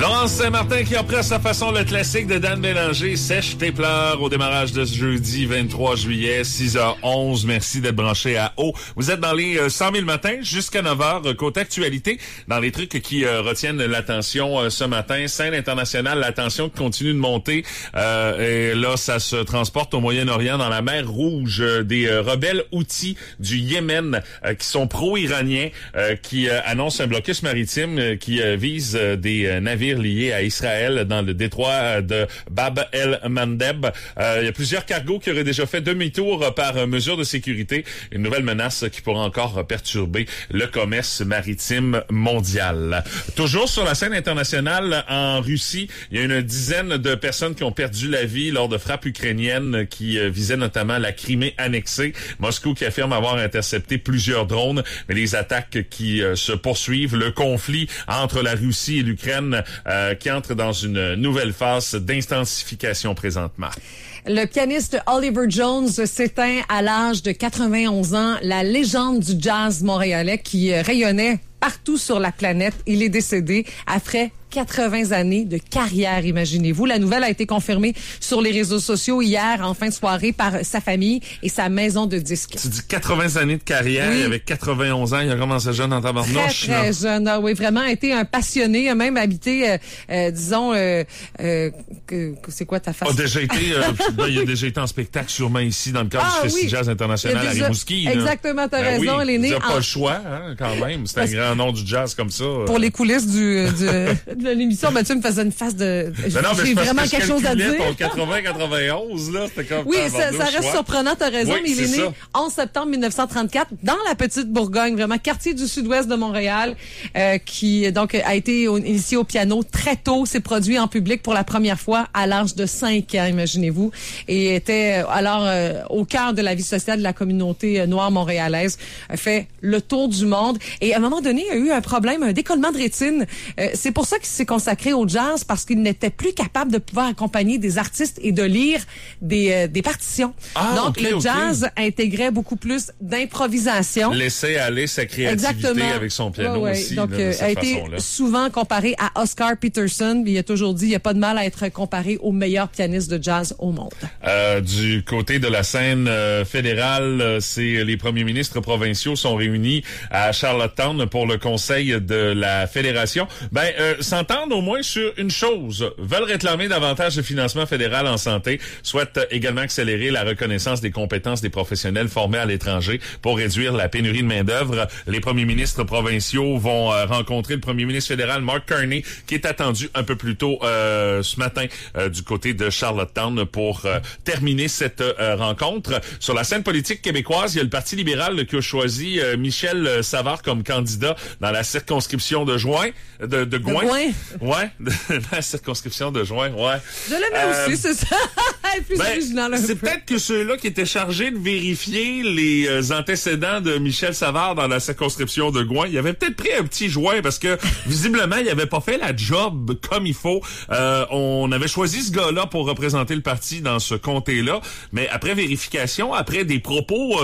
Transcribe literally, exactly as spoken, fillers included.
Laurence Saint-Martin qui offre à sa façon le classique de Dan Bélanger, Sèche tes pleurs, au démarrage de ce jeudi vingt-trois juillet, six heures onze. Merci d'être branché à haut. Vous êtes dans les euh, cent mille matins jusqu'à neuf heures. Euh, côté actualité, dans les trucs qui euh, retiennent l'attention euh, ce matin, scène internationale, la tension qui continue de monter. Euh, et là, ça se transporte au Moyen-Orient, dans la mer Rouge. Euh, des euh, rebelles houthis du Yémen euh, qui sont pro-iraniens, euh, qui euh, annoncent un blocus maritime euh, qui euh, vise euh, des euh, navires liés à Israël dans le détroit de Bab el-Mandeb. Euh, il y a plusieurs cargos qui auraient déjà fait demi-tour par euh, mesure de sécurité. Une nouvelle menace qui pourra encore perturber le commerce maritime mondial. Toujours sur la scène internationale, en Russie, il y a une dizaine de personnes qui ont perdu la vie lors de frappes ukrainiennes qui euh, visaient notamment la Crimée annexée. Moscou qui affirme avoir intercepté plusieurs drones, mais les attaques qui euh, se poursuivent, le conflit entre la Russie et l'Ukraine Euh, qui entre dans une nouvelle phase d'intensification présentement. Le pianiste Oliver Jones s'éteint à l'âge de quatre-vingt-onze ans, la légende du jazz montréalais qui rayonnait partout sur la planète. Il est décédé après quatre-vingts années de carrière, imaginez-vous. La nouvelle a été confirmée sur les réseaux sociaux hier en fin de soirée par sa famille et sa maison de disques. Tu dis quatre-vingts années de carrière, oui. Il avait quatre-vingt-onze ans, il a commencé jeune en tabarnouche. Très, très jeune, ah oui, vraiment été un passionné, il a même habité, euh, euh, disons, euh, euh, que, que c'est quoi ta face? A déjà été, euh, ben, il a déjà été en spectacle sûrement ici dans le cadre ah, du Festival oui. Jazz International à Rimouski. Exactement, t'as ben raison, oui, elle est née. Il n'a en... pas le choix, hein, quand même. C'est un grand nom du jazz comme ça. Pour les coulisses du, du de l'émission, ben, tu me faisais une face de... Ben non, j'ai vraiment que quelque chose à dire. Ton quatre-vingts quatre-vingt-onze, là, c'était comme... Oui, ça, ça reste choix. Surprenant, t'as raison, oui, mais il est, est né onze septembre mille neuf cent trente-quatre dans la petite Bourgogne, vraiment quartier du sud-ouest de Montréal, euh, qui donc a été au, initié au piano très tôt, s'est produit en public pour la première fois à l'âge de cinq ans, imaginez-vous, et était alors euh, au cœur de la vie sociale de la communauté euh, noire montréalaise, a fait le tour du monde, et à un moment donné, il a eu un problème, un décollement de rétine. Euh, c'est pour ça qu'il s'est consacré au jazz, parce qu'il n'était plus capable de pouvoir accompagner des artistes et de lire des, euh, des partitions. Ah, donc, okay, le okay. jazz intégrait beaucoup plus d'improvisation. Laisser aller sa créativité Exactement. Avec son piano ouais, ouais. aussi. Donc, là, euh, a été façon-là. souvent comparé à Oscar Peterson. Il a toujours dit, il n'y a pas de mal à être comparé au meilleur pianiste de jazz au monde. Euh, du côté de la scène euh, fédérale, euh, c'est les premiers ministres provinciaux sont réunis à Charlottetown pour le conseil de la fédération. Ben, euh, s'entendre au moins sur une chose. Veulent réclamer davantage de financement fédéral en santé, souhaitent également accélérer la reconnaissance des compétences des professionnels formés à l'étranger pour réduire la pénurie de main-d'œuvre. Les premiers ministres provinciaux vont euh, rencontrer le premier ministre fédéral Mark Carney, qui est attendu un peu plus tôt euh, ce matin euh, du côté de Charlottetown pour euh, terminer cette euh, rencontre. Sur la scène politique québécoise, il y a le Parti libéral qui a choisi euh, Michel Savard comme candidat dans la circonscription de Juin, de, de Gouin. De Gouin. Ouais, de, la circonscription de Juin, ouais. Je l'aimais euh, aussi, c'est ça. Plus ben, original un c'est peu. peut-être que ceux-là qui étaient chargés de vérifier les euh, antécédents de Michel Savard dans la circonscription de Gouin, il avait peut-être pris un petit joint parce que visiblement, il avait pas fait la job comme il faut. Euh, on avait choisi ce gars-là pour représenter le parti dans ce comté-là, mais après vérification, après des propos